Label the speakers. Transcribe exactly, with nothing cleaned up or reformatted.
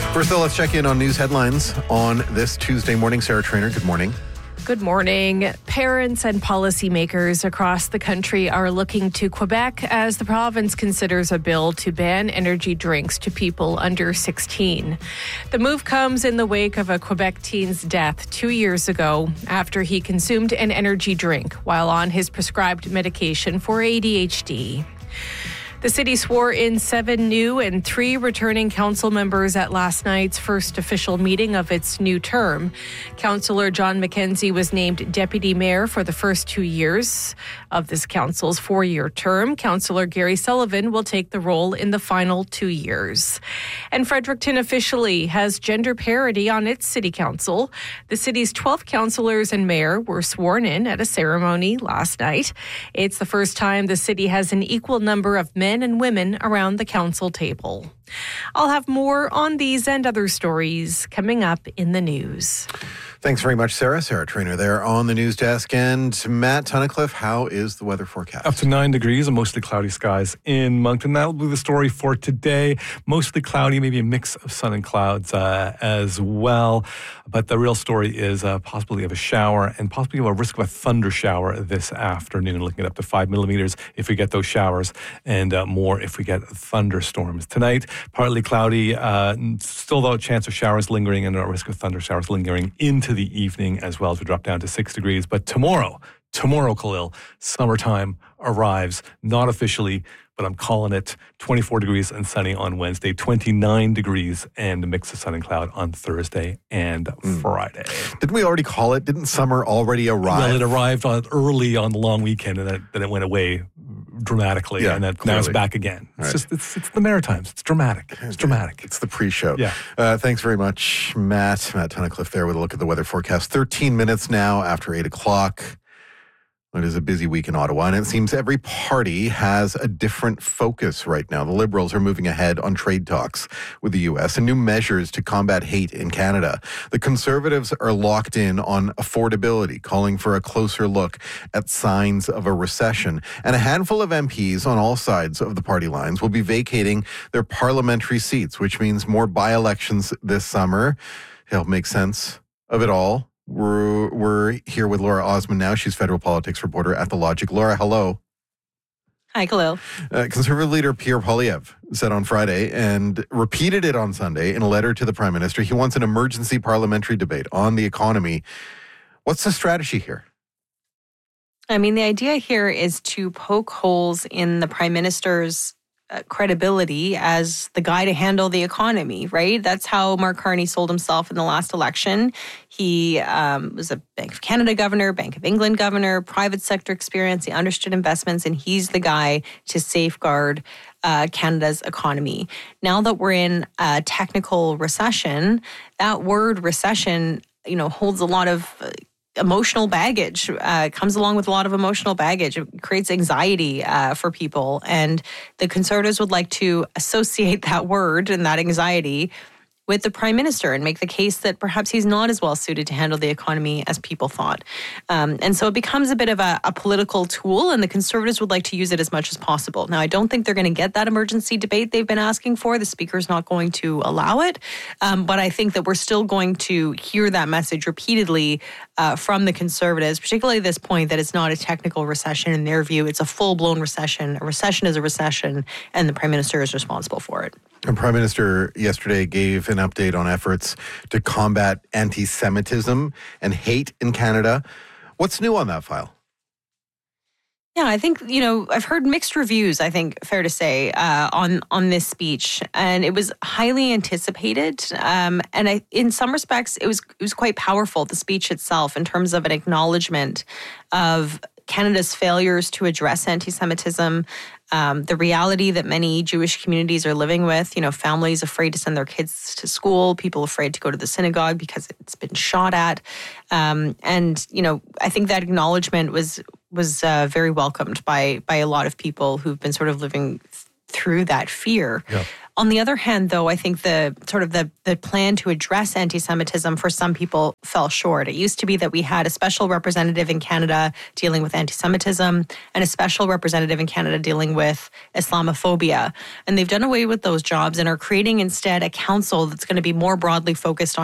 Speaker 1: First, though, let's check in on news headlines on this Tuesday morning. Sarah Trainer, good morning.
Speaker 2: Good morning. Parents and policymakers across the country are looking to Quebec as the province considers a bill to ban energy drinks to people under sixteen. The move comes in the wake of a Quebec teen's death two years ago after he consumed an energy drink while on his prescribed medication for A D H D. The city swore in seven new and three returning council members at last night's first official meeting of its new term. Councillor John McKenzie was named deputy mayor for the first two years of this council's four-year term. Councillor Gary Sullivan will take the role in the final two years. And Fredericton officially has gender parity on its city council. The city's twelve councillors and mayor were sworn in at a ceremony last night. It's the first time the city has an equal number of men and women around the council table. I'll have more on these and other stories coming up in the news.
Speaker 1: Thanks very much, Sarah. Sarah Trainer there on the news desk. And Matt Tunnicliffe, how is the weather forecast?
Speaker 3: Up to nine degrees and mostly cloudy skies in Moncton. That'll be the story for today. Mostly cloudy, maybe a mix of sun and clouds uh, as well. But the real story is uh, possibility of a shower and possibly a risk of a thunder shower this afternoon, looking at up to five millimeters if we get those showers and uh, more if we get thunderstorms. Tonight, partly cloudy, uh, still though a chance of showers lingering and a risk of thunder showers lingering into the evening as well as we drop down to six degrees. But tomorrow, tomorrow, Khalil, summertime arrives, not officially, but I'm calling it twenty-four degrees and sunny on Wednesday, twenty-nine degrees and a mix of sun and cloud on Thursday and mm. Friday.
Speaker 1: Didn't we already call it? Didn't summer already arrive?
Speaker 3: Well, it arrived on, early on the long weekend and then, then it went away dramatically,
Speaker 1: yeah,
Speaker 3: and then now it's back again. It's
Speaker 1: right.
Speaker 3: just it's, it's the Maritimes. It's dramatic. It's dramatic.
Speaker 1: It's the pre-show.
Speaker 3: Yeah.
Speaker 1: Uh, thanks very much, Matt. Matt Tunnicliffe there with a look at the weather forecast. Thirteen minutes now after eight o'clock. It is a busy week in Ottawa, and it seems every party has a different focus right now. The Liberals are moving ahead on trade talks with the U S and new measures to combat hate in Canada. The Conservatives are locked in on affordability, calling for a closer look at signs of a recession. And a handful of M Ps on all sides of the party lines will be vacating their parliamentary seats, which means more by-elections this summer. To help make sense of it all, We're, we're here with Laura Osman now. She's federal politics reporter at The Logic. Laura, hello.
Speaker 4: Hi, Khalil.
Speaker 1: Uh, Conservative leader Pierre Poilievre said on Friday and repeated it on Sunday in a letter to the Prime Minister. He wants an emergency parliamentary debate on the economy. What's the strategy here?
Speaker 4: I mean, the idea here is to poke holes in the Prime Minister's Uh, credibility as the guy to handle the economy, right? That's how Mark Carney sold himself in the last election. He um, was a Bank of Canada governor, Bank of England governor, private sector experience. He understood investments, and he's the guy to safeguard uh, Canada's economy. Now that we're in a technical recession, that word recession, you know, holds a lot of uh, emotional baggage, uh, comes along with a lot of emotional baggage. It creates anxiety uh, for people. And the Conservatives would like to associate that word and that anxiety with the Prime Minister and make the case that perhaps he's not as well suited to handle the economy as people thought. Um, and so it becomes a bit of a, a political tool, and the Conservatives would like to use it as much as possible. Now, I don't think they're going to get that emergency debate they've been asking for. The Speaker's not going to allow it. Um, but I think that we're still going to hear that message repeatedly uh, from the Conservatives, particularly at this point that it's not a technical recession in their view. It's a full-blown recession. A recession is a recession, and the Prime Minister is responsible for it.
Speaker 1: The Prime Minister yesterday gave an update on efforts to combat anti-Semitism and hate in Canada. What's new on that file?
Speaker 4: Yeah, I think, you know, I've heard mixed reviews, I think, fair to say, uh, on on this speech. And it was highly anticipated. Um, and I, in some respects, it was it was quite powerful, the speech itself, in terms of an acknowledgement of Canada's failures to address anti-Semitism, um, the reality that many Jewish communities are living with, you know, families afraid to send their kids to school, people afraid to go to the synagogue because it's been shot at. Um, and, you know, I think that acknowledgement was was uh, very welcomed by by a lot of people who've been sort of living through that fear.
Speaker 1: Yeah.
Speaker 4: On the other hand, though, I think the sort of the, the plan to address anti-Semitism for some people fell short. It used to be that we had a special representative in Canada dealing with anti-Semitism and a special representative in Canada dealing with Islamophobia. And they've done away with those jobs and are creating instead a council that's going to be more broadly focused on